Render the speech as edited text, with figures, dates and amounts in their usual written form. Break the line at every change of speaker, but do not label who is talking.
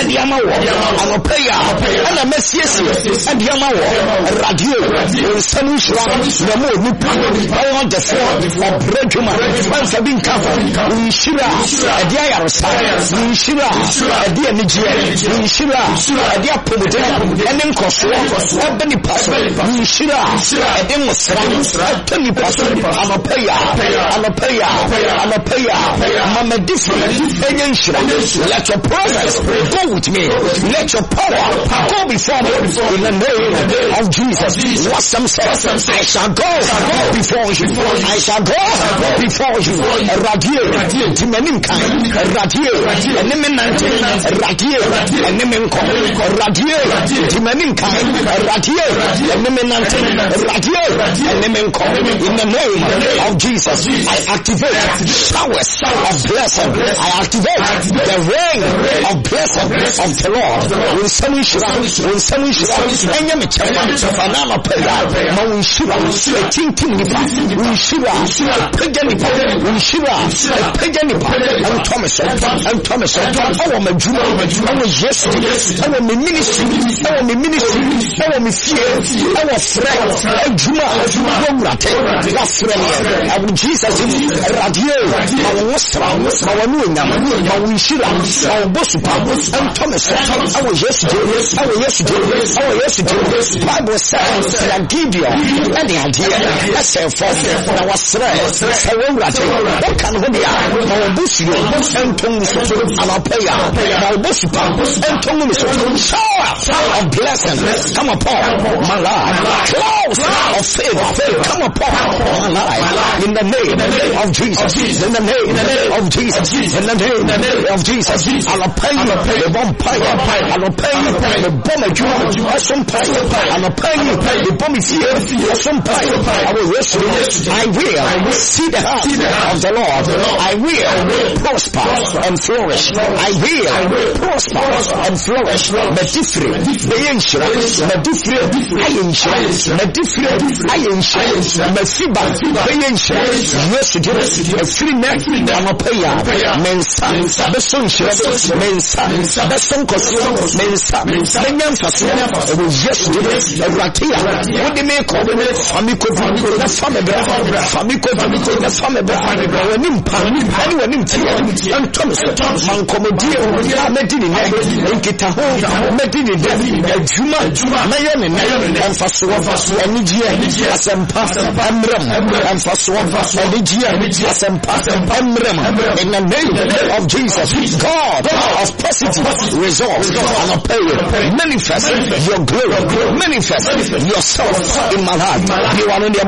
Yamawa, I'm a player, and a messias, and Yamawa, radio, Sanushra, the more Nippon, all the four of Breduma, once have been covered, Shira, a dear Shira, a dear Nigeria, Shira, a dear Pomodea, and then Kosovo, a Benny Passo, Shira, a demonstration, Tony Passo, I'm a player, I'm a player, Mama different, let your presence go with me, let your power go before me, in the name of Jesus. What some say, I shall go before you, I shall go before you, Radio, Timeninka, Radio, Neminante, Radio, Neminko, Radio, Timeninka, Radio, Neminante, Radio, Neminko, in the name of Jesus, I activate showers of blessing, I activate the rain of blessing of the Lord. When someone should and you Fanama Pega, Mawishira, a Tintinnipa, Wishira, Pegenipa, Wishira, Pegenipa, and Thomas, our Majuma, our yesterday, our ministry, our fear, our friend, our Juma, our friend, our Jesus, Radio, our Wastra, our Nuina, our Wishira, our Bosupa, and Thomas, our yesterday, Bible says that Gideon and the idea that's a force our stress what can we be our Busio and Tongues and our prayer our Busupa and Tongues shower of blessing come upon my life clouds of favor come upon my life in the name of Jesus in the name of Jesus in the name of Jesus I'll pay you the vampire I'll pay you the bomb some pay I'll pay you the bomb fear some pay I will see the heart of the Lord I will prosper and flourish I will prosper and flourish Medifri Mesiba yesterday free neck I'm a payer Mensa Besonshire Mensa Besonkos Mensa Menyanfas it was yesterday Ratia what they make of Famiko the family anyone in Tia and Thomas Mancomodio Medini Nkitaho Medini Juma Mayon and Fasua and Nigia Asempa Amram and Fasua and Nigia Asempa Amram in the name of Jesus God of positive results and a prayer manifest your glory manifest yourself in my life you are in the